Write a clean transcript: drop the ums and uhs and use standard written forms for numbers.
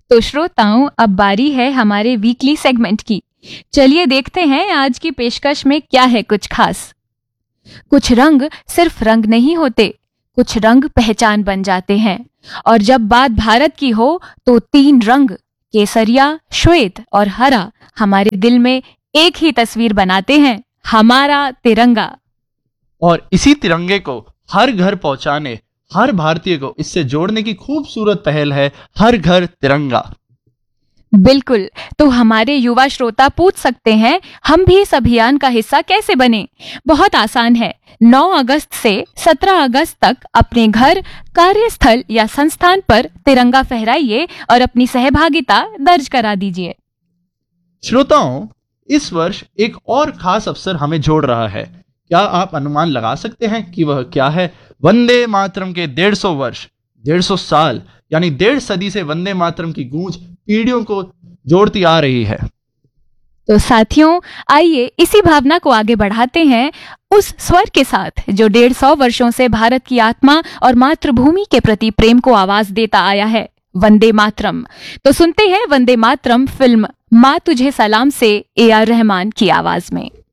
तो श्रोताओं, अब बारी है हमारे वीकली सेगमेंट की। चलिए देखते हैं आज की पेशकश में क्या है कुछ खास। कुछ रंग सिर्फ रंग नहीं होते, कुछ रंग पहचान बन जाते हैं। और जब बात भारत की हो तो 3 रंग केसरिया, श्वेत और हरा हमारे दिल में एक ही तस्वीर बनाते हैं, हमारा तिरंगा। और इसी तिरंगे को हर घर पहुंचाने, हर भारतीय को इससे जोड़ने की खूबसूरत पहल है हर घर तिरंगा। बिल्कुल। तो हमारे युवा श्रोता पूछ सकते हैं, हम भी इस अभियान का हिस्सा कैसे बने? बहुत आसान है। 9 अगस्त से 17 अगस्त तक अपने घर, कार्यस्थल या संस्थान पर तिरंगा फहराइए और अपनी सहभागिता दर्ज करा दीजिए। श्रोताओं, इस वर्ष एक और खास अवसर हमें जोड़ रहा है। क्या आप अनुमान लगा सकते हैं कि वह क्या है? वंदे मातरम के 150 वर्ष, 150 साल, यानी 1.5 सदी से वंदे मातरम की गूंज पीढ़ियों को जोड़ती आ रही है। तो साथियों, आइए इसी भावना को आगे बढ़ाते हैं उस स्वर के साथ जो 150 वर्षों से भारत की आत्मा और मातृभूमि के प्रति प्रेम को आवाज देता आया है, वंदे मातरम। तो सुनते हैं वंदे मातरम फिल्म माँ तुझे सलाम से AR रहमान की आवाज में।